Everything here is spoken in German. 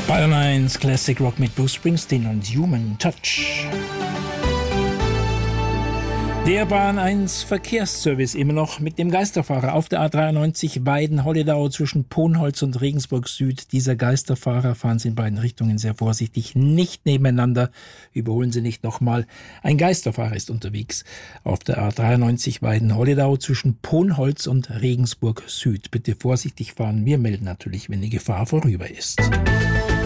Bayern 1 Classic Rock mit Bruce Springsteen und Human Touch. Der Bahn 1 Verkehrsservice immer noch mit dem Geisterfahrer auf der A93 Weiden-Holledau zwischen Ponholz und Regensburg Süd. Dieser Geisterfahrer, fahren Sie in beiden Richtungen sehr vorsichtig, nicht nebeneinander, überholen Sie nicht nochmal. Ein Geisterfahrer ist unterwegs auf der A93 Weiden-Holledau zwischen Ponholz und Regensburg Süd. Bitte vorsichtig fahren, wir melden natürlich, wenn die Gefahr vorüber ist.